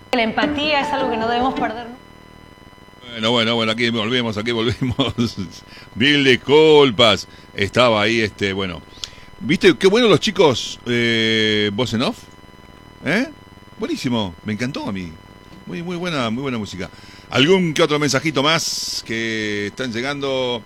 La empatía es algo que no debemos perder, ¿no? Bueno, aquí volvemos. Mil disculpas. Estaba ahí, bueno. ¿Viste qué bueno los chicos voz en off? ¿Eh? Buenísimo, me encantó a mí. Muy buena música. ¿Algún que otro mensajito más que están llegando?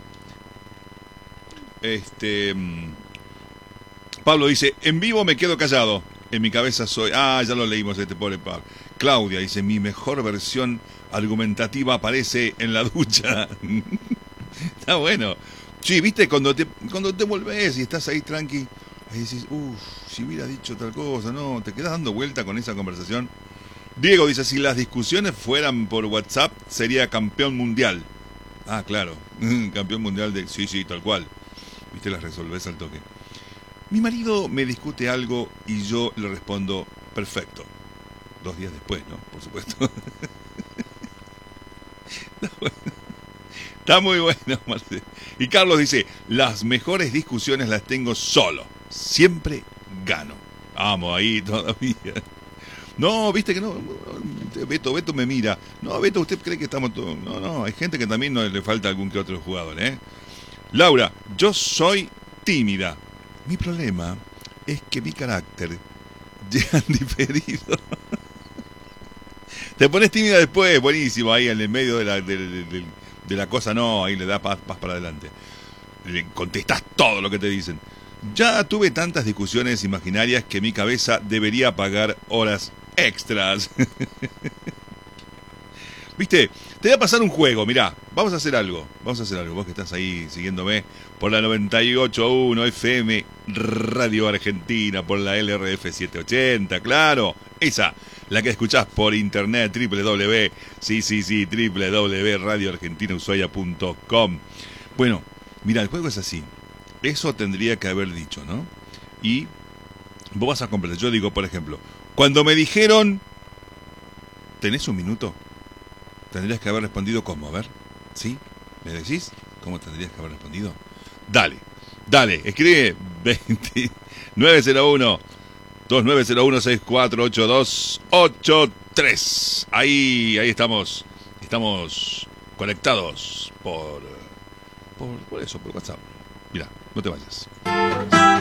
Este. Pablo dice, en vivo me quedo callado. En mi cabeza soy... Ah, ya lo leímos este pobre Pablo. Claudia dice, mi mejor versión argumentativa aparece en la ducha. Está bueno. Sí, viste, cuando te volvés y estás ahí tranqui, ahí decís, uff, si hubiera dicho tal cosa, no, te quedas dando vuelta con esa conversación. Diego dice, si las discusiones fueran por WhatsApp, sería campeón mundial. Ah, claro, campeón mundial de... Sí, tal cual. Viste, las resolvés al toque. Mi marido me discute algo y yo le respondo, perfecto. 2 días después, ¿no? Por supuesto. Está muy bueno, Marcelo. Y Carlos dice, las mejores discusiones las tengo solo. Siempre gano. Vamos, ahí todavía. No, viste que no. Beto me mira. No, Beto, usted cree que estamos todos... No, hay gente que también no le falta algún que otro jugador, ¿eh? Laura, yo soy tímida. Mi problema es que mi carácter llega diferido. Te pones tímida después, buenísimo, ahí en el medio de la cosa, no, ahí le da paz para adelante. Le contestás todo lo que te dicen. Ya tuve tantas discusiones imaginarias que mi cabeza debería pagar horas extras. Viste, te voy a pasar un juego, mirá, vamos a hacer algo, vos que estás ahí siguiéndome por la 98.1 FM Radio Argentina, por la LRF 780, claro, esa, la que escuchás por internet, www.radioargentinaushuaia.com. Bueno, mira, el juego es así, eso tendría que haber dicho, ¿no? Y vos vas a completar, yo digo, por ejemplo, cuando me dijeron, ¿tenés un minuto? Tendrías que haber respondido ¿cómo? A ver, ¿sí? ¿Me decís? ¿Cómo tendrías que haber respondido? Dale, escribe 901 2901 648283. Ahí estamos conectados por WhatsApp. Mira, no te vayas.